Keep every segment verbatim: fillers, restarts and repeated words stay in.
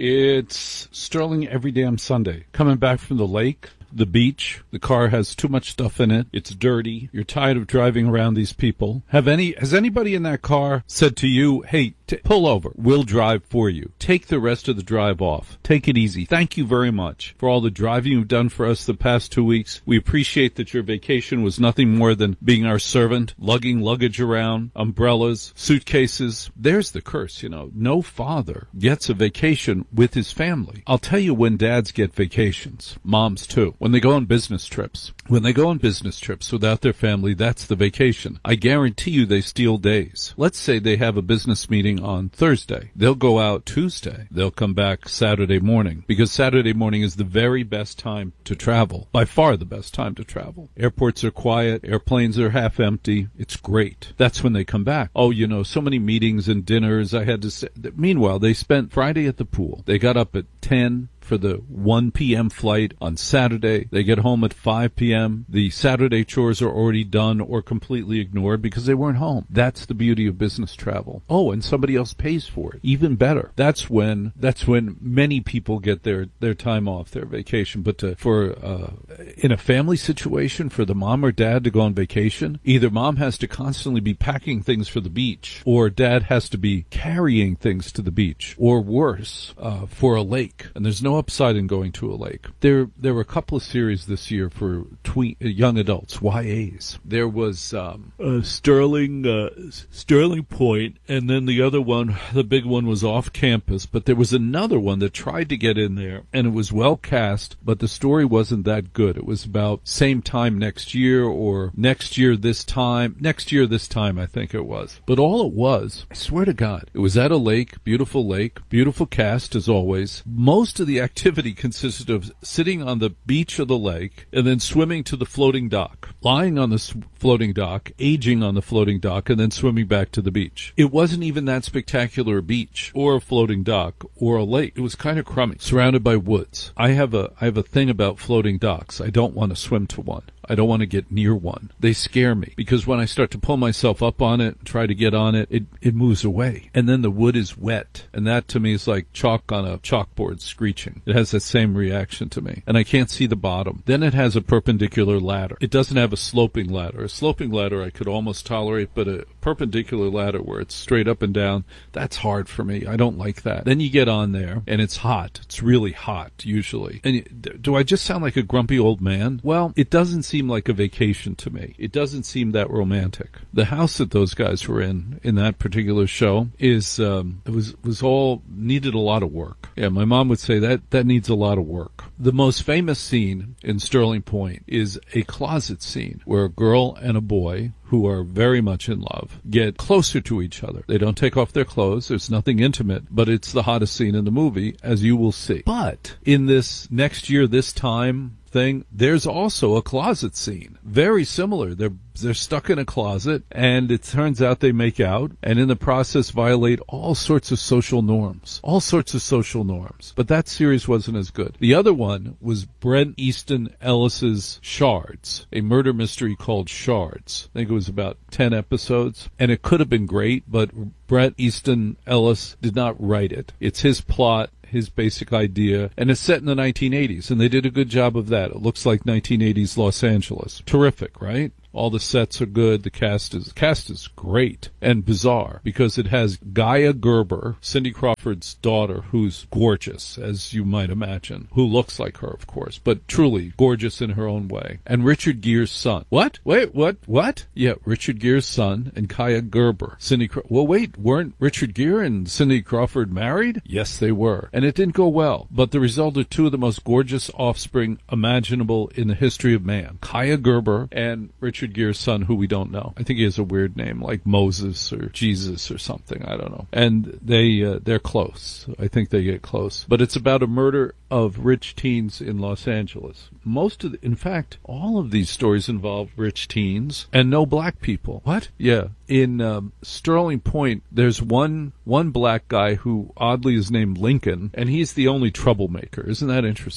It's Sterling every damn Sunday. Coming back from the lake, the beach, the car has too much stuff in it, it's dirty, you're tired of driving around these people. Have any, has anybody in that car said to you, hey, t- pull over, we'll drive for you. Take the rest of the drive off. Take it easy. Thank you very much for all the driving you've done for us the past two weeks. We appreciate that your vacation was nothing more than being our servant, lugging luggage around, umbrellas, suitcases. There's the curse, you know. No father gets a vacation with his family. I'll tell you when dads get vacations. Moms too. When they go on business trips. When they go on business trips without their family, that's the vacation. I guarantee you they steal days. Let's say they have a business meeting on Thursday. They'll go out Tuesday. They'll come back Saturday morning because Saturday morning is the very best time to travel. By far the best time to travel. Airports are quiet. Airplanes are half empty. It's great. That's when they come back. Oh, you know, so many meetings and dinners. I had to say. Meanwhile, they spent Friday at the pool. They got up at ten for the one p.m. flight on Saturday. They get home at five p.m. The Saturday chores are already done or completely ignored because they weren't home. That's the beauty of business travel. Oh, and somebody else pays for it. Even better. That's when that's when many people get their, their time off, their vacation. But to, for uh, in a family situation, for the mom or dad to go on vacation, either mom has to constantly be packing things for the beach, or dad has to be carrying things to the beach, or worse, uh, for a lake. And there's no upside in going to a lake. There there were a couple of series this year for tween, uh, young adults, Y As. There was um, uh, Sterling uh, Sterling Point, and then the other one, the big one, was off campus. But there was another one that tried to get in there, and it was well cast, but the story wasn't that good. It was about same time next year, or next year this time. Next year this time, I think it was. But all it was, I swear to God, it was at a lake, beautiful lake, beautiful cast as always. Most of the activity consisted of sitting on the beach of the lake and then swimming to the floating dock, lying on the floating dock, aging on the floating dock, and then swimming back to the beach. It wasn't even that spectacular a beach or a floating dock or a lake. It was kind of crummy, surrounded by woods. I have a I have a thing about floating docks. I don't want to swim to one. I don't want to get near one. They scare me because when I start to pull myself up on it, try to get on it, it, it moves away. And then the wood is wet. And that to me is like chalk on a chalkboard screeching. It has that same reaction to me. And I can't see the bottom. Then it has a perpendicular ladder. It doesn't have a sloping ladder. A sloping ladder I could almost tolerate, but a perpendicular ladder where it's straight up and down, that's hard for me. I don't like that. Then you get on there and it's hot. It's really hot usually. And do I just sound like a grumpy old man? Well, it doesn't seem seem like a vacation to me. It doesn't seem that romantic. The house that those guys were in, in that particular show, is, um, it was, was all, needed a lot of work. Yeah, my mom would say that, that needs a lot of work. The most famous scene in Sterling Point is a closet scene where a girl and a boy who are very much in love get closer to each other. They don't take off their clothes. There's nothing intimate, but it's the hottest scene in the movie, as you will see. But in this next year, this time thing, there's also a closet scene. Very similar. They're they're stuck in a closet, and it turns out they make out, and in the process violate all sorts of social norms. All sorts of social norms. But that series wasn't as good. The other one was Bret Easton Ellis's Shards, a murder mystery called Shards. I think it was about ten episodes, and it could have been great, but Bret Easton Ellis did not write it. It's his plot, his basic idea, and it's set in the nineteen eighties, and they did a good job of that. It looks like nineteen eighties Los Angeles. Terrific, right? All the sets are good. The cast is cast is great and bizarre because it has Gaia Gerber, Cindy Crawford's daughter, who's gorgeous, as you might imagine, who looks like her, of course, but truly gorgeous in her own way, and Richard Gere's son. What? Wait, what? What? Yeah, Richard Gere's son and Gaia Gerber. Cindy Craw- Well, wait, weren't Richard Gere and Cindy Crawford married? Yes, they were. And it didn't go well, but the result are two of the most gorgeous offspring imaginable in the history of man. Gaia Gerber and Richard Gere's son, who we don't know. I think he has a weird name, like Moses or Jesus or something. I don't know. And they, uh, they're close. I think they get close. But it's about a murder of rich teens in Los Angeles. Most of the, in fact, all of these stories involve rich teens and no black people. What? Yeah. In um, Sterling Point, there's one one black guy who oddly is named Lincoln, and he's the only troublemaker. Isn't that interesting?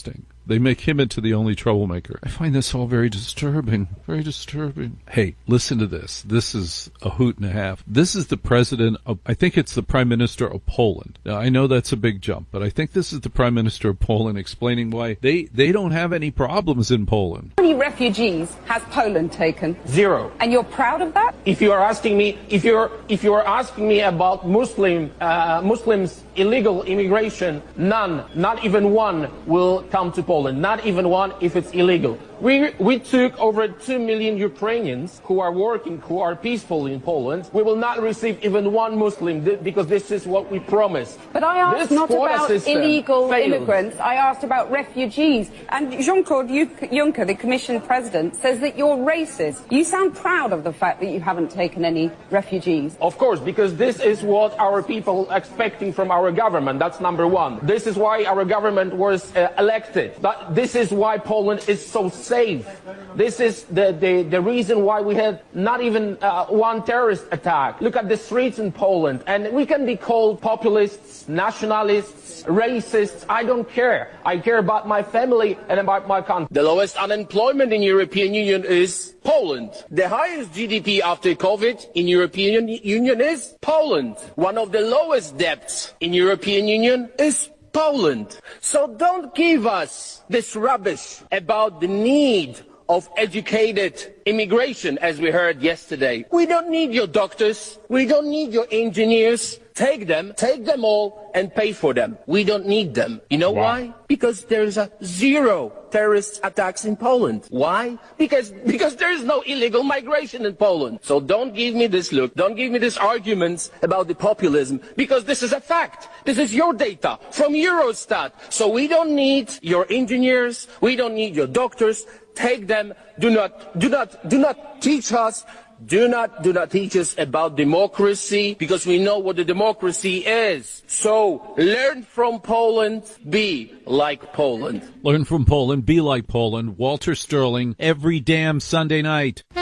They make him into the only troublemaker. I find this all very disturbing. Very disturbing. Hey, listen to this. This is a hoot and a half. This is the president of, I think it's the prime minister of Poland. Now, I know that's a big jump, but I think this is the prime minister of Poland explaining why they, they don't have any problems in Poland. How many refugees has Poland taken? Zero. And you're proud of that? If you are asking me, if you're if you are asking me about Muslim uh, Muslims illegal immigration, none, not even one will come to Poland. Not even one if it's illegal. We we took over two million Ukrainians who are working, who are peaceful in Poland. We will not receive even one Muslim th- because this is what we promised. But I asked This not about illegal failed. immigrants. I asked about refugees. And Jean-Claude Juncker, the Commission President, says that you're racist. You sound proud of the fact that you haven't taken any refugees. Of course, because this is what our people are expecting from our government. That's number one. This is why our government was uh, elected. But this is why Poland is so safe. This is the, the, the reason why we had not even uh, one terrorist attack. Look at the streets in Poland. And we can be called populists, nationalists, racists. I don't care. I care about my family and about my country. The lowest unemployment in European Union is Poland. The highest G D P after COVID in European Union is Poland. One of the lowest debts in European Union is Poland. So don't give us this rubbish about the need of educated immigration, as we heard yesterday. We don't need your doctors. We don't need your engineers. Take them, take them all, and pay for them. We don't need them. You know Wow. why? Because there's a zero terrorist attacks in Poland. Why? Because because there is no illegal migration in Poland. So don't give me this look. Don't give me these arguments about the populism, because this is a fact. This is your data from Eurostat. So we don't need your engineers. We don't need your doctors. Take them. Do not, do not, do not teach us. Do not, do not teach us about democracy, because we know what the democracy is. So learn from Poland, be like Poland. Learn from Poland, be like Poland. Walter Sterling, every damn Sunday night.